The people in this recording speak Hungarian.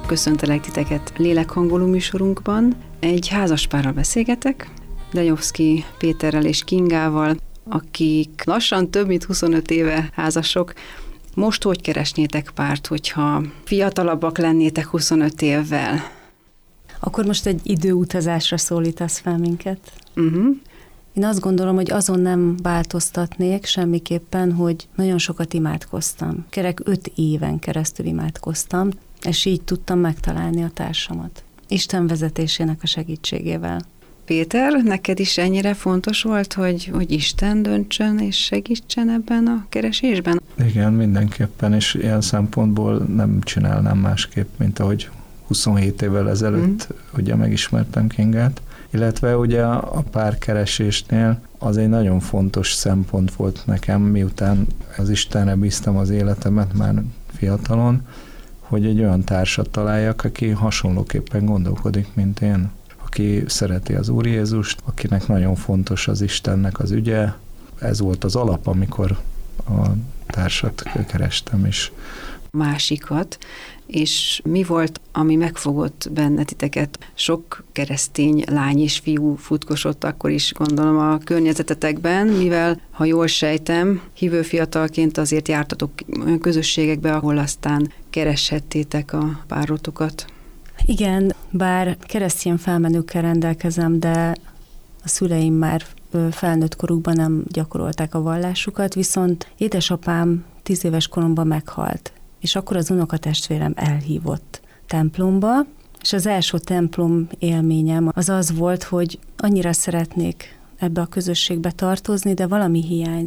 Köszöntelek titeket lélekhangoló műsorunkban. Egy házaspárral beszélgetek, Denyovszky Péterrel és Kingával, akik lassan több mint 25 éve házasok. Most hogy keresnétek párt, hogyha fiatalabbak lennétek 25 évvel? Akkor most egy időutazásra szólítasz fel minket? Uh-huh. Én azt gondolom, hogy azon nem változtatnék semmiképpen, hogy nagyon sokat imádkoztam. Kerek 5 éven keresztül imádkoztam, és így tudtam megtalálni a társamat. Isten vezetésének a segítségével. Péter, neked is ennyire fontos volt, hogy Isten döntsön és segítsen ebben a keresésben? Igen, mindenképpen, és ilyen szempontból nem csinálnám másképp, mint ahogy 27 évvel ezelőtt ugye megismertem Kingát. Illetve ugye a párkeresésnél az egy nagyon fontos szempont volt nekem, miután az Istenre bíztam az életemet már fiatalon, hogy egy olyan társat találjak, aki hasonlóképpen gondolkodik, mint én. Aki szereti az Úr Jézust, akinek nagyon fontos az Istennek az ügye. Ez volt az alap, amikor a társat kerestem is. Másikat, és mi volt, ami megfogott bennetiteket? Sok keresztény lány és fiú futkosott akkor is, gondolom, a környezetetekben, mivel, ha jól sejtem, hívő fiatalként azért jártatok olyan közösségekbe, ahol aztán kereshettétek a párotokat. Igen, bár keresztény felmenőkkel rendelkezem, de a szüleim már felnőtt korukban nem gyakorolták a vallásukat, viszont édesapám 10 éves koromban meghalt, és akkor az unokatestvérem elhívott templomba, és az első templom élményem az volt, hogy annyira szeretnék ebbe a közösségbe tartozni, de valami